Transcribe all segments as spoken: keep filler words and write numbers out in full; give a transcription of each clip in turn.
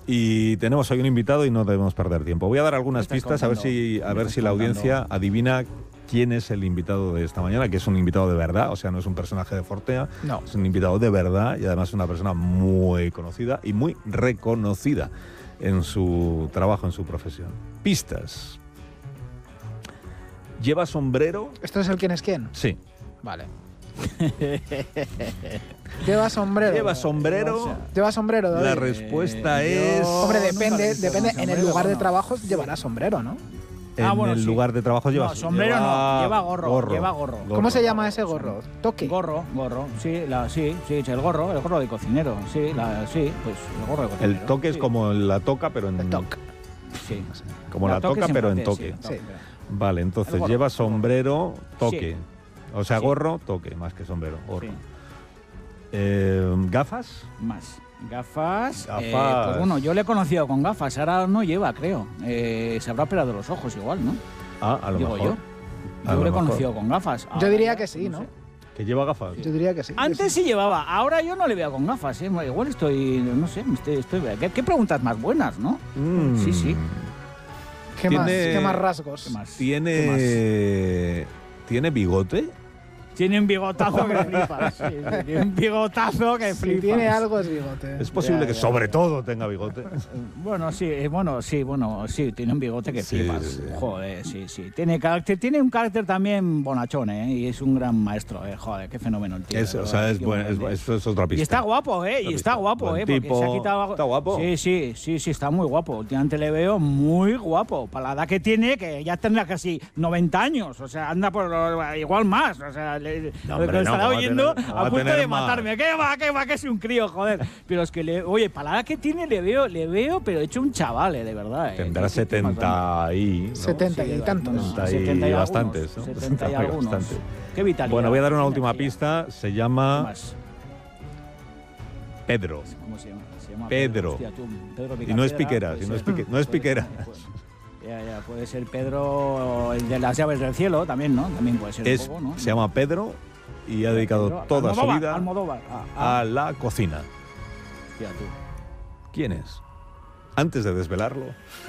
Y tenemos hoy un invitado y no debemos perder tiempo. Voy a dar algunas pistas a ver si, a ver si la audiencia adivina quién es el invitado de esta mañana, que es un invitado de verdad, o sea, no es un personaje de Fortea, no. Es un invitado de verdad y además es una persona muy conocida y muy reconocida en su trabajo, en su profesión. Pistas. ¿Lleva sombrero? ¿Esto es el quién es quién? Sí. Vale. ¿Lleva sombrero? ¿Lleva sombrero? ¿Lleva sombrero, David? La respuesta eh, es... Hombre, depende, depende. En el lugar de trabajo llevará sombrero, ¿no? En ah, bueno, el sí. lugar de trabajo lleva... No, sombrero lleva no, lleva gorro, gorro, lleva gorro. gorro. ¿Cómo se llama ese gorro? ¿Toque? Gorro, gorro, sí, la, sí, sí, el gorro, el gorro de cocinero, sí, la, sí, pues el gorro de cocinero. El toque sí. es como la toca, pero en... El toque. Sí. Como la, la toca, pero en toque. Sí, sí. Vale, entonces lleva sombrero, toque. Sí. O sea, sí. gorro, toque, más que sombrero, gorro. Sí. Eh, ¿Gafas? Más. Gafas, Gafas. Eh, pues bueno, yo le he conocido con gafas, ahora no lleva, creo. Eh, se habrá operado los ojos igual, ¿no? Ah, a lo Digo mejor. yo. A Yo lo le he mejor. conocido con gafas. Yo Ahora diría ya, que sí, ¿no? sé. ¿Que lleva gafas? Yo diría que sí. Antes sí llevaba, ahora yo no le veo con gafas, ¿eh? Igual estoy, no sé, estoy, estoy ¿qué, qué preguntas más buenas, ¿no? Mm. Sí, sí. ¿Qué más? Tiene- ¿Qué más rasgos? ¿Qué más? ¿Tiene... ¿Tiene bigote? Tiene un bigotazo que flipas. Sí, sí, tiene un bigotazo que Si flipas. tiene algo es bigote. Es posible Ya, que ya, sobre ya. todo tenga bigote. Bueno, sí, eh, bueno, sí, bueno, sí, tiene un bigote que Sí, flipas. sí. Joder, sí, sí. Tiene carácter, tiene un carácter también bonachón, ¿eh? Y es un gran maestro, ¿eh? Joder, qué fenómeno el tío. Es, de o verdad, sea, es, qué buen- maravilla. es, eso es otra pista. Y está guapo, ¿eh? Y Otra está pista. guapo, Buen ¿eh? Porque tipo. se ha quitado... ¿Está guapo? Sí, sí, sí, sí, está muy guapo. Últimamente le veo muy guapo. Para la edad que tiene, que ya tendrá casi noventa años. O sea, anda por lo- igual más. O sea, le, No, lo hombre, que no, estará ¿cómo va a oyendo tener- cómo va a a punto tener de más? matarme. ¿Qué va, qué va, que es un crío, joder? Pero es que, le, oye, para la edad que tiene le veo, le veo, pero hecho un chaval, eh, de verdad. eh. Tendrá Qué- qué- qué más setenta y... ¿no? setenta y Sí, tantos. algunos, setenta y setenta y algunos, bastantes, ¿no? setenta y setenta y algunos. bastantes. Qué vitalidad. Bueno, voy a dar una qué última energía. pista. Se ¿Qué llama más? Pedro. ¿Cómo se llama? Se llama Pedro. Hostia, tú, Pedro Y no es Picapiedra, Piqueras, puede y no es ser. Pique- no es Puede- Piqueras. puede- Ya, ya, puede ser Pedro, el de las llaves del cielo, también, ¿no? También puede ser Es, un poco, ¿no? se llama Pedro y ha dedicado Pedro- toda su Almodóvar, vida Almodóvar. Ah, ah, a la cocina. hostia, tú. ¿Quién es? Antes de desvelarlo,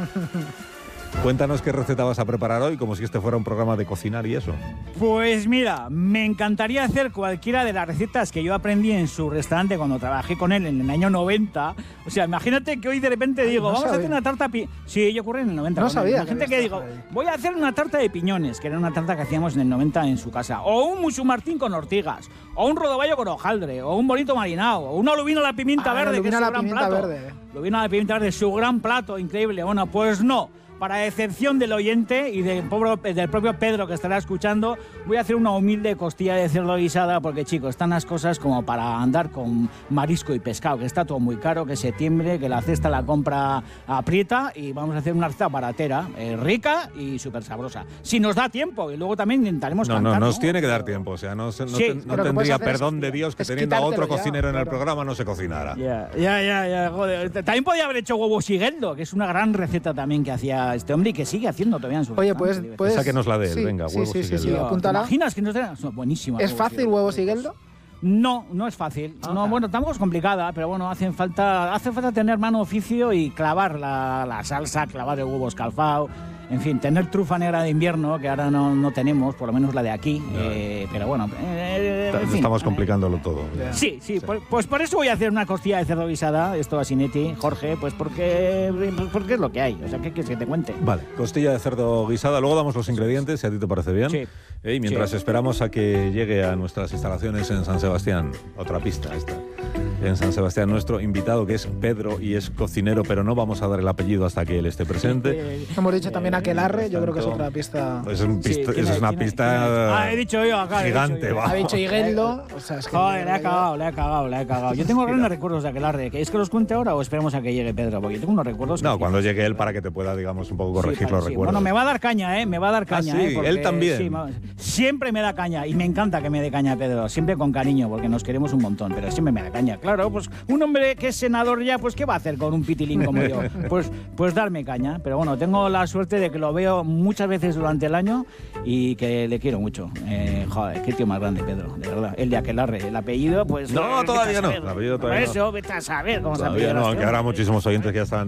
cuéntanos qué receta vas a preparar hoy, como si este fuera un programa de cocinar y eso. Pues mira, me encantaría hacer cualquiera de las recetas que yo aprendí en su restaurante cuando trabajé con él en el año noventa. O sea, imagínate que hoy de repente digo, no vamos sabía. a hacer una tarta... Pi sí, yo ocurrí en el noventa. No con él. sabía Imagínate que que habías digo, trabajado ahí. voy a hacer una tarta de piñones, que era una tarta que hacíamos en el noventa en su casa. O un musu martín con ortigas. O un rodaballo con hojaldre. O un bonito marinado. O una lubina a la pimienta Ah, verde, lubina que es a su la gran pimienta plato. verde. Lubina a la pimienta verde, su gran plato, increíble. Bueno, pues no. Para excepción del oyente y del, pobre- del propio Pedro que estará escuchando, voy a hacer una humilde costilla de cerdo guisada porque, chicos, están las cosas como para andar con marisco y pescado, que está todo muy caro, que septiembre, que la cesta la compra aprieta y vamos a hacer una receta baratera, eh, rica y súper sabrosa. Si nos da tiempo y luego también intentaremos No, cantar, no, nos tiene que dar tiempo. O sea, no, se- no, Sí, te- no pero lo que puedes tendría hacer es- perdón de Dios que es teniendo a otro quitártelo ya, cocinero en el claro. programa no se cocinara. Ya, ya, ya, ya, joder. También podía haber hecho huevo sigueldo, que es una gran receta también que hacía este hombre y que sigue haciendo todavía en su Oye, restaurante, pues, digo, pues Sáquenos la de él, sí, venga, sí, huevo sí, sí, sí, sigueldo. ¿te apúntala. imaginas que no te... Buenísima. ¿Es fácil huevo sigueldo? No, no es fácil. No, bueno, tampoco es complicada, pero bueno, hacen falta, hace falta tener mano oficio y clavar la, la salsa, clavar el huevo escalfado, en fin, tener trufa negra de invierno, que ahora no, no tenemos, por lo menos la de aquí, eh, pero bueno, eh, en fin. Estamos complicándolo todo. Sí, sí, Pues, pues por eso voy a hacer una costilla de cerdo guisada, esto a Sinetti, Jorge, pues porque, porque es lo que hay, o sea, ¿qué quieres que te cuente? Vale, costilla de cerdo guisada. Luego damos los ingredientes, si a ti te parece bien. Sí. Eh, y mientras Sí. esperamos a que llegue a nuestras instalaciones en San Sebastián, otra pista esta. En San Sebastián, nuestro invitado que es Pedro y es cocinero, pero no vamos a dar el apellido hasta que él esté presente. Eh, Hemos dicho también aquelarre, yo creo que es tanto- otra pista. Es, un sí, pista- ¿quién eso ha- es una quién ha- quién ha pista dicho? Ah, he dicho yo acá. he dicho gigante, yo. va. Ha dicho Higueldo, o sea, es que... Joder, le he cagado, le he cagado, le he cagado. Yo tengo grandes recuerdos de aquelarre. ¿Es que los cuente ahora o esperemos a que llegue Pedro? Porque yo tengo unos recuerdos... No, que- cuando llegue él para que te pueda, digamos, un poco Sí, corregir para- los sí. recuerdos. Bueno, me va a dar caña, ¿eh? Me va a dar caña, sí, ¿eh? Porque- él también. sí, ma- siempre me da caña y me encanta que me dé caña Pedro. Siempre con cariño, porque nos queremos un montón, pero siempre me da caña. Claro, pues un hombre que es senador ya, pues ¿qué va a hacer con un pitilín como yo? Pues, pues darme caña. Pero bueno, tengo la suerte de que lo veo muchas veces durante el año y que le quiero mucho. Eh, joder, qué tío más grande, Pedro, de verdad. El de aquelarre, el apellido, pues... No, eh, vete todavía a no, saber. el apellido todavía Por eso, vete a saber cómo se Todavía apellida no, este aunque habrá hombre. muchísimos oyentes que ya están